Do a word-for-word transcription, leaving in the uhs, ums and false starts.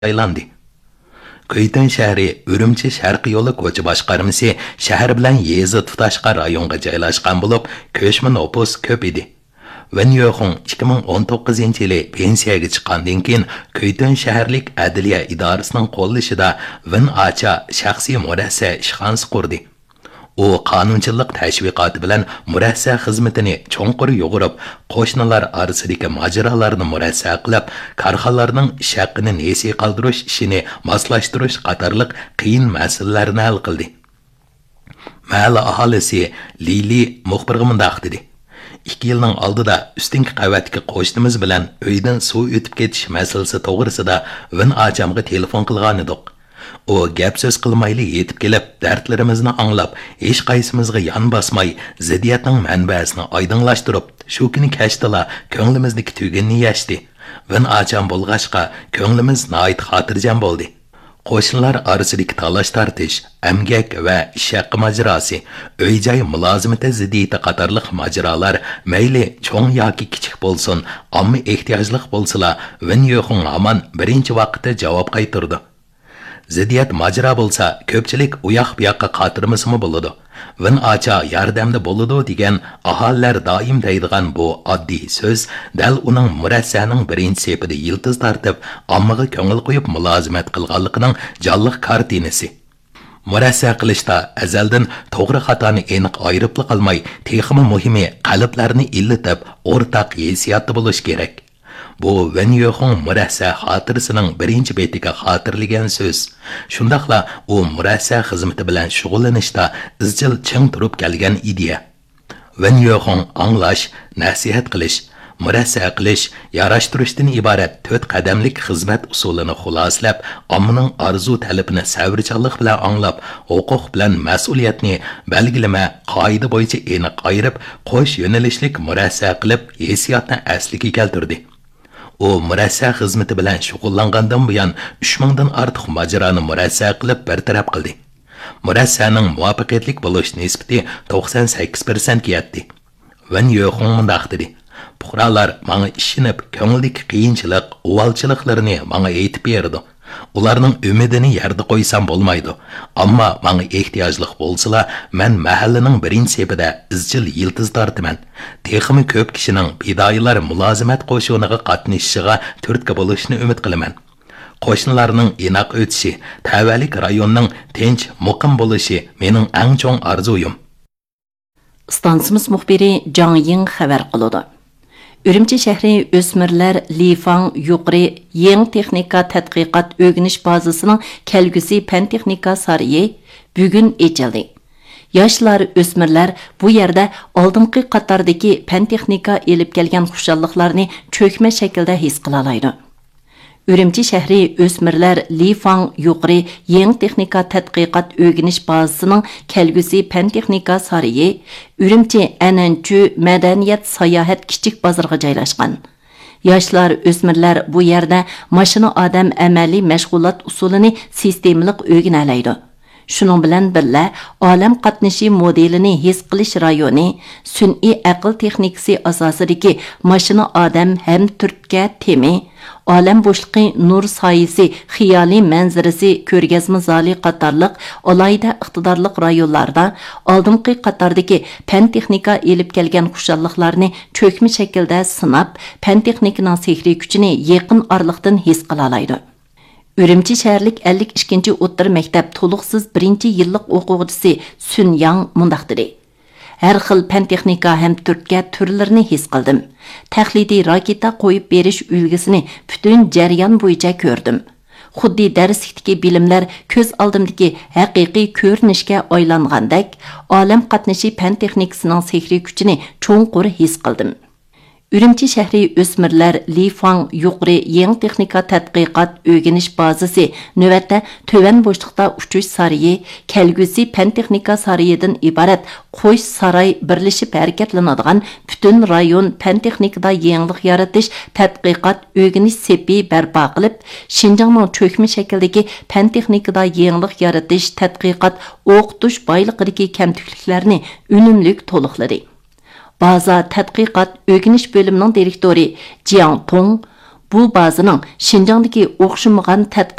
aylandi. Köytön şəhəri Ürümçi Şərqi yolu koçu başqarması şəhər bilan yezi tutashqa rayonga joylashgan bo'lib, ko'chma nopus ko'p edi. Vanyoxun ikki ming o'n to'qqizinchi yili pensiyaga chiqqandan keyin Köytön shaharlik adliya idorasining qo'llashida Vin Acha shaxsiy murassa ishxonasi qurdi. U qonunchilik tashviqoti bilan murassa xizmatini cho'nqur yo'g'irib, qo'shnilar orasidagi mojarolarni murassa qilib, korxonalarning ish haqini nesi qoldirish ishini moslashtirish qatorliq qiyin masalalarni hal qildi. Mahalla aholisi Lili muxbirga mundaq dedi. ikki yilning oldida ustinki qavatga qo'shnimiz bilan uydan suv o'tib ketish masalasi to'g'risida Vin Achamga telefon qilgan edik. O gap so'z qilmayli yetib kelib, dardlarimizni anglab, hech qaysimizga yon bosmay, ziddiyatning manbasini oydinlashtirib, shu kuni kashdalar ko'nglimizdagi tuyg'unni yashdi. Vin Acham bo'lg'ashqa ko'nglimiz nihoyat xotirjam bo'ldi. Qo'shnilar orasidagi talash tartish, amgak va ish haqqi majrosi, uy-joy mulozimati ziddiyati qatorliq majrolar mayli cho'ng yoki kichik bo'lsin, ammo ehtiyojliq bo'lsalar, Vin yo'qing aman birinchi vaqtda javob qaytardi. Ziddiyat majra bo'lsa, ko'pchilik u yoq bu yoqqa qatirmasmi bo'ladi. Vin Acha yordamda bo'ladi degan aholilar doim deydigan bu oddiy so'z dal uning murassaning birinchi sepida yildiz tortib, ommaga ko'ngil qo'yib mulozimat qilganligining jonliq kartinasi. Murassa qilishda azaldan to'g'ri xatoni aniq ayirib qolmay, texmi muhimi qalblarni illatib, o'rtaq hissiyatda bo'lish kerak. Bu Vin yo'qing murassa xotirasining birinchi betiga xotirlagan so'z. Shundaqla u murassa xizmati bilan shug'ullanishda izchil ching turib kelgan ideya. Vin yo'qing anglash, nasihat qilish, murassa qilish, yarashtirishdan iborat to'rt qadamlik xizmat usulini xuloslab, ommaning orzu talabini sabrchanlik bilan anglab, huquq bilan mas'uliyatni belgilama, qoida bo'yicha aniq ayirib, qo'sh yo'nalishlik murassa qilib, hissiyotni asliga keltirdi. O murassa xizmati bilan shug'ullangandan buyon uch mingdan ortiq majroni murassa qilib bartaraf qildi. Murassaning muvaffaqiyatli bo'lish nisbati to'qson sakkiz foiz ga yetdi. Vin yo'qing mundaq dedi. Fuqarolar menga ishinib, ko'ngildagi qiyinchilik, uvalchiliklarni menga aytib berdi. Ularning umidini yerda qo'ysam bo'lmaydi. Ammo menga ehtiyojliq bo'lsalar, men mahallaning birinchi sepida izchil yildiz tortaman. Texmi ko'p kishining bidoyilar mulozimat qo'shiniga qatnashishiga turtki bo'lishini umid qilaman. Qo'shnilarning inoq o'tishi, tavallik rayonning tinch, muqim bo'lishi mening eng cho'ng orzuyim. Stansimiz muxbiri Jang Ying xabar qildi. Ürümçi şəhri ösmürlər Lifang yuqori yeni texnika tədqiqat ögünüş bazasının kəlgüsü pen texnika sarayı bugün açıldı. Yaşlar ösmürlər bu yerdə aldınqı qatardakı pen texnika elib gələn xuşallıqlarını çökmə şəkildə his qılalaydı. Ürümçi şəhri ösmürlər Lifang yuqori yeni texnika tədqiqat ögünüş bazasının kəlgüsü pen texnika sarayı Ürümçi ənənçü mədəniyyət sayahat kiçik bazarga joylashgan. Yoshlar ösmürlər bu yerdə maşina adam əməli məşğulat usulini sistemlik öyrənəlaydı. Şunun bilan birlə olam qatnaşı modelini his qilish rayoni sun'iy aql texnikasi asosidagi maşina adam ham turtga temi olam bo'shliqi nur soyisi xiyoliy manzarasi ko'rgazma zali qatorliq olayda iqtidorliq rayonlarda oldingi qatordagi pen texnika elib kelgan xushalliqlarni cho'kma shaklda sinab pen texnikaning sehriy kuchini yaqin orliqdan his qila oladi. Ürümçi şəhərlik ellik ikkinchi o'ttir maktab to'liqsiz birinchi yillik o'quvchisi Sun Yang mundaq dedi. Har xil pen texnika ham turtga turlarini his qildim. Taxlidiy raketa qo'yib berish ulgusini butun jarayon bo'yicha ko'rdim. Xuddi darslikdagi bilimlar ko'z oldimdagi haqiqiy ko'rinishga aylangandek, olam qatnashi pen texnikasining sehriy kuchini cho'nqur his qildim. Ürümçi şəhri ösmürlər Lifang yuqori yeni texnika tədqiqat öyrəniş bazası növbətdə tövən boşluqda uçuş sarayı, kəlgüsü pen texnika sarayıdan ibarat qo'sh saray birləşib hərəkətlənadigan bütün rayon pen texnikada yenilik yaratış tədqiqat öyrəniş sepi bərpa qılıb, Şinjanның çökmə şəkildəki pen texnikada yenilik yaratış tədqiqat o'qitush baylıqidagi kamtikliklarni unumlik to'liqladi. Baza tədqiqat ögünüş bölümünün direktori Jiang Tong bu bazaning Şinjandagi o'xshamagan